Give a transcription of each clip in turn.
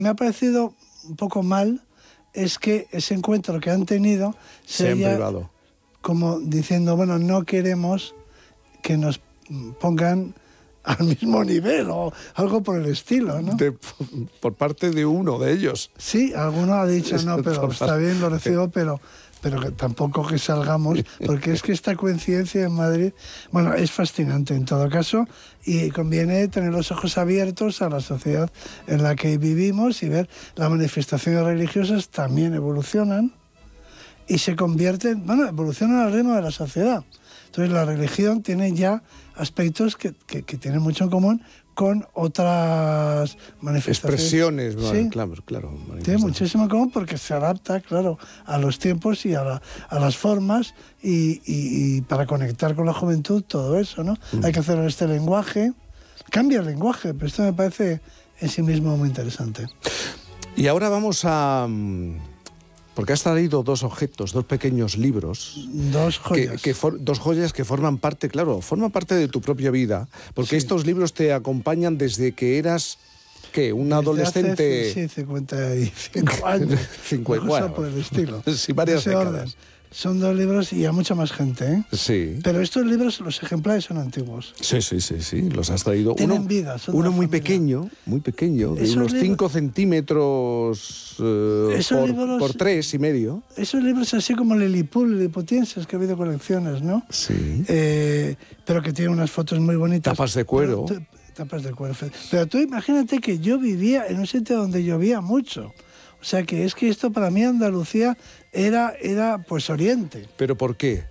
Me ha parecido un poco mal es que ese encuentro que han tenido se haya privado, como diciendo, bueno, no queremos que nos pongan al mismo nivel o algo por el estilo, ¿no? Por parte de uno de ellos. Sí, alguno ha dicho, no, pero está bien, lo recibo, pero que tampoco que salgamos, porque es que esta coincidencia en Madrid, bueno, es fascinante en todo caso, y conviene tener los ojos abiertos a la sociedad en la que vivimos y ver las manifestaciones religiosas también evolucionan y se convierten, bueno, evolucionan al ritmo de la sociedad. Entonces la religión tiene ya aspectos que tienen mucho en común con otras manifestaciones. Expresiones, sí, claro. Tiene muchísimo en común porque se adapta, claro, a los tiempos y a las formas y para conectar con la juventud, todo eso, ¿no? Hay que hacerlo en este lenguaje. Cambia el lenguaje, pero esto me parece en sí mismo muy interesante. Y ahora vamos a... Porque has traído dos objetos, dos pequeños libros. Dos joyas. Dos joyas que forman parte de tu propia vida. Porque estos libros te acompañan desde que eras, ¿qué? Un adolescente... Hace, 55 años. 50, por el estilo. Sí, varias décadas. Orden. Son dos libros y a mucha más gente, ¿eh? Sí. Pero estos libros, los ejemplares son antiguos. Sí, los has traído. Tienen vida. Uno muy pequeño, de unos 5 centímetros por 3,5. Esos libros así como liliputienses, que ha habido colecciones, ¿no? Sí. Pero que tienen unas fotos muy bonitas. Tapas de cuero. Tapas de cuero. Pero tú imagínate que yo vivía en un sitio donde llovía mucho. O sea que es que esto para mí Andalucía era pues Oriente. ¿Pero por qué?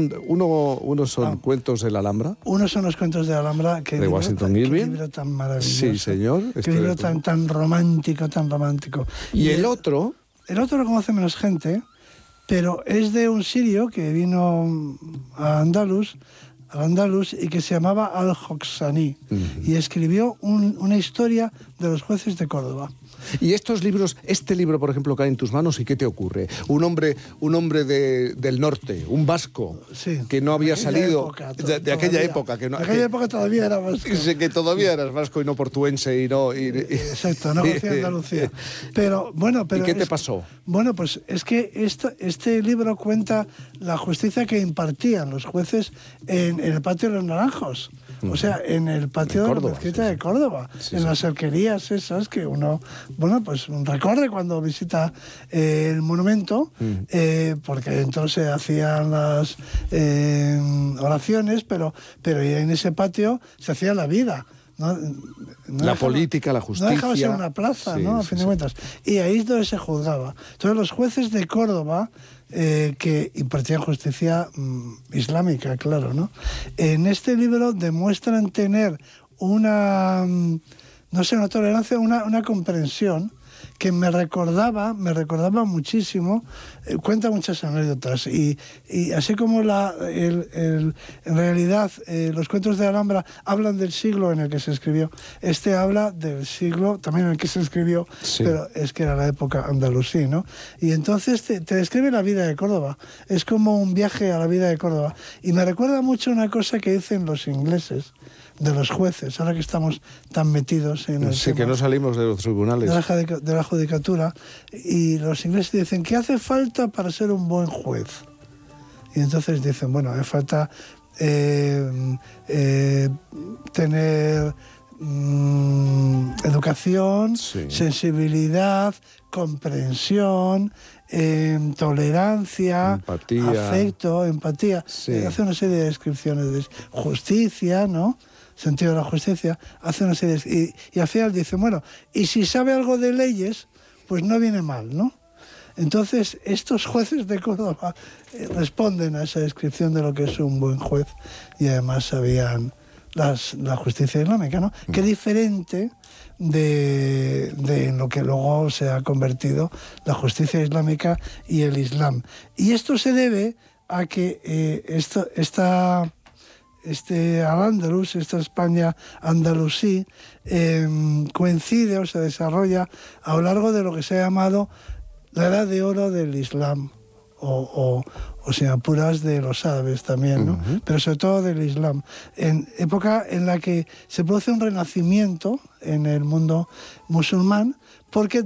Uno son cuentos de la Alhambra. Uno son los cuentos de la Alhambra. De Washington Irving. Qué libro tan maravilloso. Sí, señor. Qué libro tan romántico, tan romántico. ¿Y el otro? El otro lo conoce menos gente, pero es de un sirio que vino a Andalus y que se llamaba Al-Hoxani y escribió una historia de los jueces de Córdoba. Y estos libros, este libro, por ejemplo, cae en tus manos, ¿y qué te ocurre? Un hombre del norte, un vasco, sí, que no había salido de aquella época. De aquella época todavía era vasco. Que todavía eras vasco y no portuense Exacto, no conocía Andalucía. Pero bueno, ¿y qué te pasó? Bueno, pues es que este libro cuenta la justicia que impartían los jueces en el patio de los Naranjos. O sea, en el patio de la mezquita de Córdoba, en las alquerías esas que uno, pues recorre cuando visita el monumento, porque dentro se hacían las oraciones, pero en ese patio se hacía la vida. La política, la justicia. No dejaba ser una plaza, ¿no? A fin de cuentas. Y ahí es donde se juzgaba. Entonces los jueces de Córdoba, que impartían justicia islámica, claro, ¿no? En este libro demuestran tener una tolerancia, una comprensión que me recordaba muchísimo, cuenta muchas anécdotas y así como en realidad los cuentos de Alhambra hablan del siglo en el que se escribió, este habla del siglo también en el que se escribió, pero es que era la época andalusí, ¿no? Y entonces te describe la vida de Córdoba, es como un viaje a la vida de Córdoba y me recuerda mucho una cosa que dicen los ingleses de los jueces, ahora que estamos tan metidos en el tema, que no salimos de los tribunales. De la judicatura, y los ingleses dicen, ¿qué hace falta para ser un buen juez? Y entonces dicen, bueno, hace falta tener educación, sensibilidad, comprensión, tolerancia, afecto, empatía. Hace una serie de descripciones de justicia, ¿no? Sentido de la justicia, hace una serie y al final dice, bueno, y si sabe algo de leyes, pues no viene mal, ¿no? Entonces, estos jueces de Córdoba responden a esa descripción de lo que es un buen juez y además sabían la justicia islámica, ¿no? Qué diferente de lo que luego se ha convertido la justicia islámica y el Islam. Y esto se debe a que Al-Ándalus, esta España andalusí, coincide o se desarrolla a lo largo de lo que se ha llamado la edad de oro del Islam, o si me apuras de los árabes también, ¿no? Pero sobre todo del Islam, en época en la que se produce un renacimiento en el mundo musulmán, porque